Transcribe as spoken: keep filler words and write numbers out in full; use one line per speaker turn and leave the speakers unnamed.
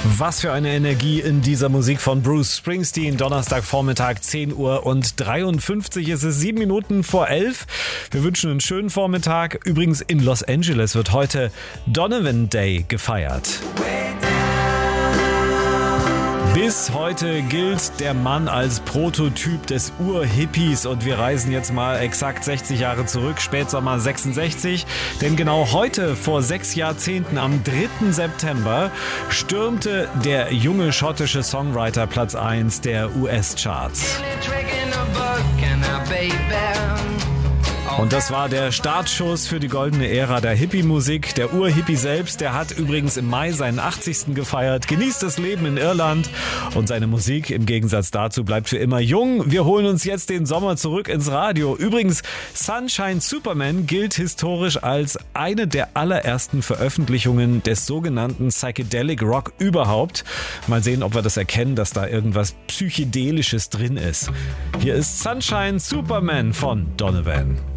Was für eine Energie in dieser Musik von Bruce Springsteen. Donnerstagvormittag, zehn Uhr und dreiundfünfzig. Es ist sieben Minuten vor elf. Wir wünschen einen schönen Vormittag. Übrigens in Los Angeles wird heute Donovan Day gefeiert. Bis heute gilt der Mann als Prototyp des Ur-Hippies und wir reisen jetzt mal exakt sechzig Jahre zurück, Spätsommer sechsundsechzig, denn genau heute, vor sechs Jahrzehnten, am dritten September, stürmte der junge schottische Songwriter Platz eins der U S-Charts. Und das war der Startschuss für die goldene Ära der Hippie-Musik. Der Ur-Hippie selbst, der hat übrigens im Mai seinen achtzigsten gefeiert, genießt das Leben in Irland und seine Musik im Gegensatz dazu bleibt für immer jung. Wir holen uns jetzt den Sommer zurück ins Radio. Übrigens, Sunshine Superman gilt historisch als eine der allerersten Veröffentlichungen des sogenannten Psychedelic Rock überhaupt. Mal sehen, ob wir das erkennen, dass da irgendwas Psychedelisches drin ist. Hier ist Sunshine Superman von Donovan.